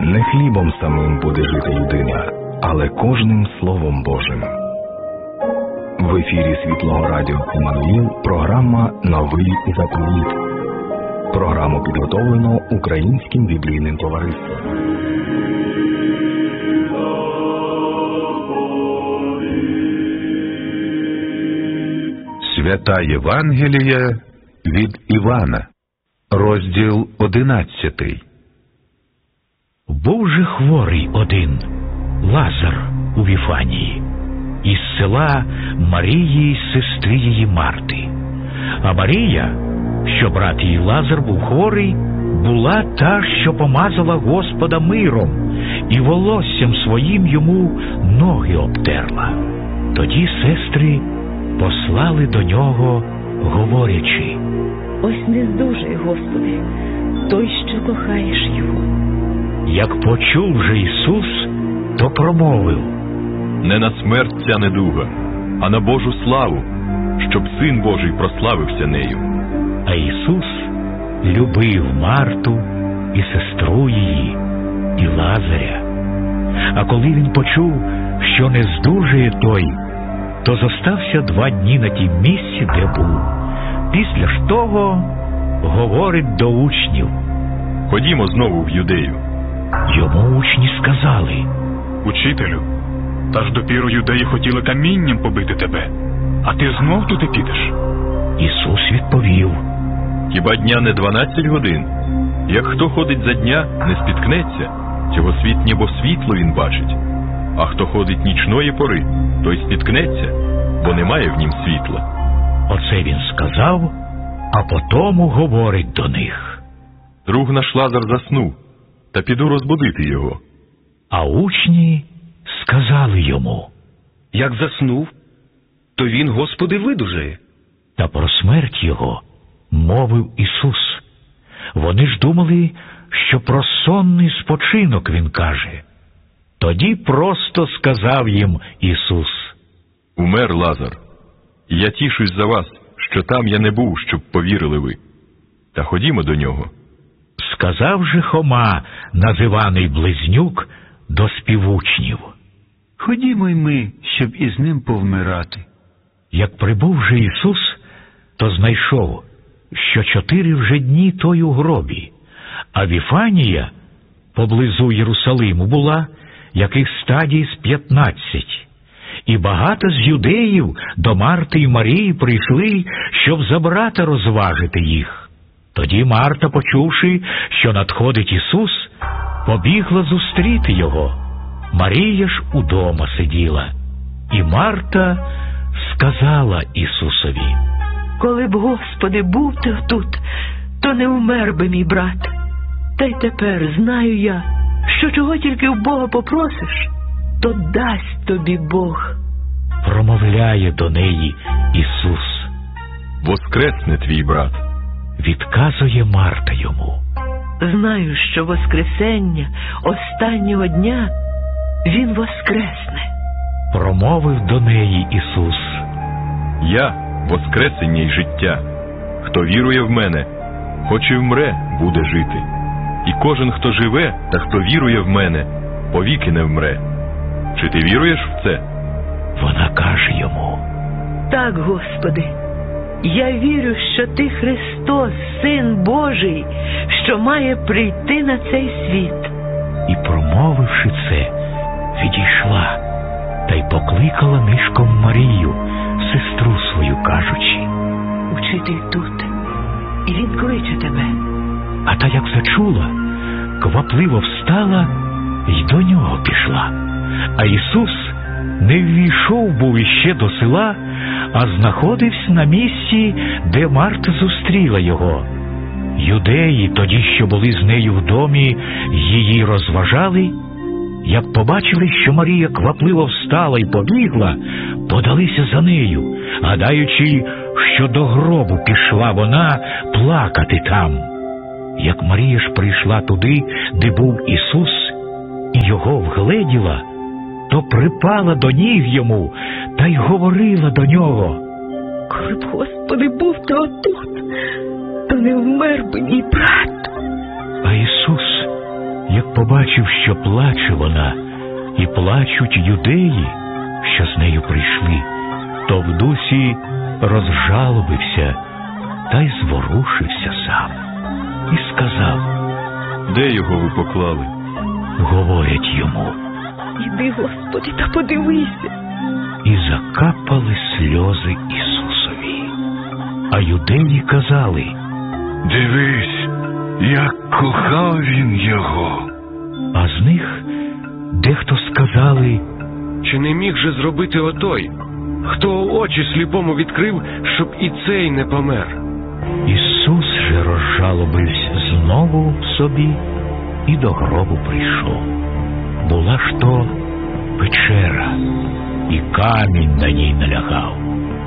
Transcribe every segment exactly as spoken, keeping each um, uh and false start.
Не хлібом самим буде жити людина, але кожним Словом Божим. В ефірі Світлого Радіо Іммануїл програма «Новий заповіт». Програму підготовлено Українським біблійним товариством. Свята Євангелія від Івана, розділ одинадцятий. Був же хворий один, Лазар у Віфанії, із села Марії, сестри її Марти. А Марія, що брат її Лазар був хворий, була та, що помазала Господа миром і волоссям своїм йому ноги обтерла. Тоді сестри послали до нього, говорячи: «Ось не здужай, Господи, той, що кохаєш його». Як почув же Ісус, то промовив: «Не на смерть ця недуга, а на Божу славу, щоб Син Божий прославився нею». А Ісус любив Марту і сестру її, і Лазаря. А коли він почув, що не здужує той, то зостався два дні на тім місці, де був. Після ж того говорить до учнів: «Ходімо знову в Юдею». Йому учні сказали: «Учителю, та ж допіру юдеї хотіли камінням побити тебе, а ти знов туди підеш?» Ісус відповів: «Хіба дня не дванадцять годин? Як хто ходить за дня, не спіткнеться, цього світ небо світло він бачить. А хто ходить нічної пори, той спіткнеться, бо немає в нім світла». Оце він сказав, а потому говорить до них: «Друг наш Лазар заснув, та піду розбудити його». А учні сказали йому: «Як заснув, то він, Господи, видужає». Та про смерть його мовив Ісус. Вони ж думали, що про сонний спочинок він каже. Тоді просто сказав їм Ісус: «Умер Лазар, і я тішусь за вас, що там я не був, щоб повірили ви. Та ходімо до нього». Сказав же Хома, називаний Близнюк, до співучнів: «Ходімо й ми, щоб із ним повмирати». Як прибув же Ісус, то знайшов, що чотири вже дні той у гробі, а Віфанія поблизу Єрусалиму була, яких стадій з п'ятнадцять. І багато з юдеїв до Марти і Марії прийшли, щоб забрати розважити їх. Тоді Марта, почувши, що надходить Ісус, побігла зустріти його. Марія ж удома сиділа. І Марта сказала Ісусові: «Коли б, Господи, був ти тут, то не вмер би мій брат. Та й тепер знаю я, що чого тільки в Бога попросиш, то дасть тобі Бог». Промовляє до неї Ісус: «Воскресне твій брат». Відказує Марта йому: «Знаю, що воскресення останнього дня він воскресне». Промовив до неї Ісус: «Я – воскресення й життя. Хто вірує в мене, хоч і вмре, буде жити. І кожен, хто живе та хто вірує в мене, повіки не вмре. Чи ти віруєш в це?» Вона каже йому: «Так, Господи, я вірю, що Ти Христос, Син Божий, що має прийти на цей світ». І, промовивши це, відійшла, та й покликала нишком Марію, сестру свою, кажучи: «Учитель тут, і він кличе тебе». А та, як зачула, квапливо встала й до нього пішла. А Ісус не ввійшов був іще до села, а знаходився на місці, де Марта зустріла його. Юдеї, тоді, що були з нею в домі, її розважали. Як побачили, що Марія квапливо встала й побігла, подалися за нею, гадаючи, що до гробу пішла вона плакати там. Як Марія ж прийшла туди, де був Ісус, і його вгледіла, то припала до ніг йому та й говорила до нього: «Коли б, Господи, був ти отут, то не вмер би мій брат». А Ісус, як побачив, що плаче вона, і плачуть юдеї, що з нею прийшли, то в дусі розжалобився, та й зворушився сам. І сказав: Де його ви поклали? Говорять йому: Іди, Господи, та подивися. І закапали сльози Ісусові. А юдеї казали: Дивись, як кохав він його. А з них дехто сказали: Чи не міг же зробити отой, хто очі сліпому відкрив, щоб і цей не помер? Ісус же розжалобився знову собі і до гробу прийшов. Була ж то печера, і камінь на ній налягав.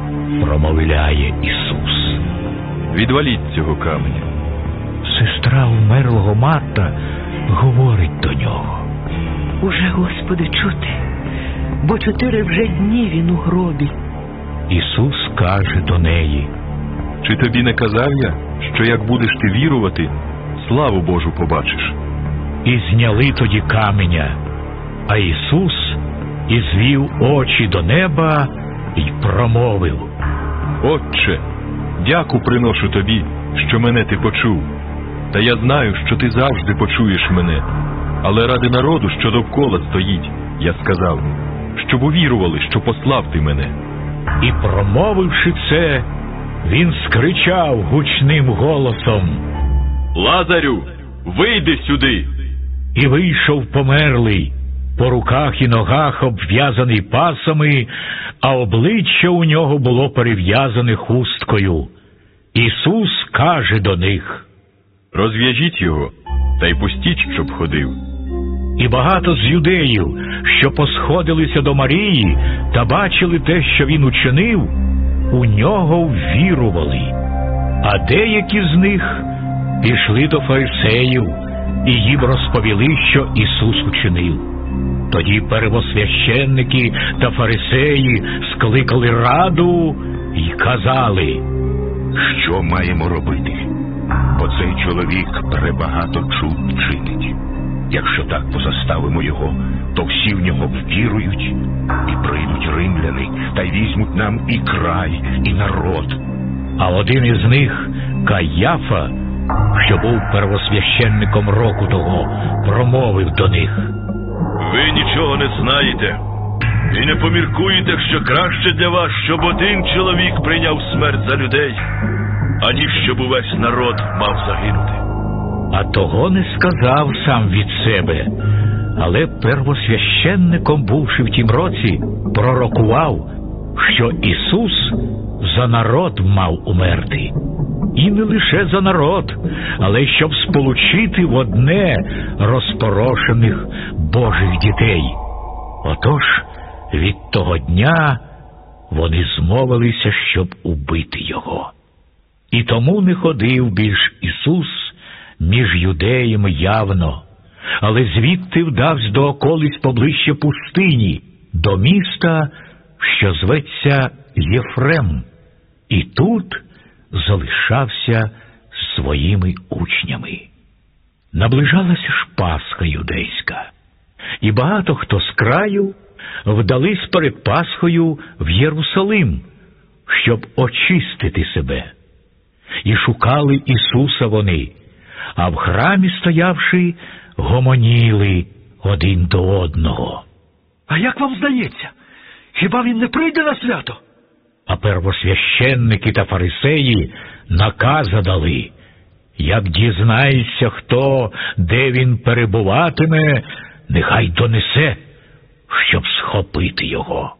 Промовляє Ісус: Відваліть цього каменя. Сестра умерлого Марта говорить до нього: Уже, Господи, чути, бо чотири вже дні він у гробі. Ісус каже до неї: Чи тобі не казав я, що як будеш ти вірувати, славу Божу побачиш? І зняли тоді каменя. А Ісус і звів очі до неба й промовив: Отче, дяку приношу тобі, що мене ти почув. Та я знаю, що ти завжди почуєш мене. Але ради народу, що довкола стоїть, я сказав, щоб увірували, що послав ти мене. І, промовивши це, він скричав гучним голосом: Лазарю, вийди сюди! І вийшов померлий, по руках і ногах обв'язаний пасами, а обличчя у нього було перев'язане хусткою. Ісус каже до них: Розв'яжіть його, та й пустіть, щоб ходив. І багато з юдеїв, що посходилися до Марії та бачили те, що він учинив, у нього ввірували. А деякі з них пішли до фарисеїв і їм розповіли, що Ісус учинив. Тоді первосвященники та фарисеї скликали раду і казали: Що маємо робити? Бо цей чоловік пребагато чуд чинить. Якщо так позаставимо його, то всі в нього ввірують, і прийдуть римляни, та й візьмуть нам і край, і народ. А один із них, Каяфа, що був первосвященником року того, промовив до них: Ви нічого не знаєте і не поміркуєте, що краще для вас, щоб один чоловік прийняв смерть за людей, аніж щоб увесь народ мав загинути. А того не сказав сам від себе, але первосвященником, бувши в тім році, пророкував, що Ісус за народ мав умерти. І не лише за народ, але щоб сполучити в одне розпорошених Божих дітей. Отож, від того дня вони змовилися, щоб убити його. І тому не ходив більш Ісус між юдеями явно, але звідти вдавсь до околиць поближче пустині, до міста, що зветься Єфрем, і тут залишався з своїми учнями. Наближалася ж Пасха юдейська, і багато хто з краю вдались перед Пасхою в Єрусалим, щоб очистити себе. І шукали Ісуса вони, а в храмі стоявши, гомоніли один до одного. А як вам здається, хіба він не прийде на свято? А первосвященники та фарисеї наказа дали: як дізнається хто, де він перебуватиме, нехай донесе, щоб схопити його.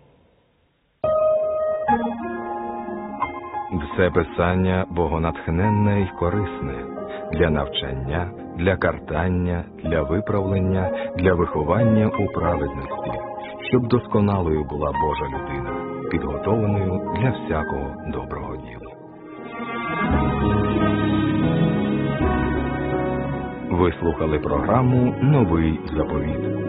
Все писання богонатхненне й корисне для навчання, для картання, для виправлення, для виховання у праведності, щоб досконалою була Божа людина, підготовленою для всякого доброго діла. Ви слухали програму «Новий заповіт».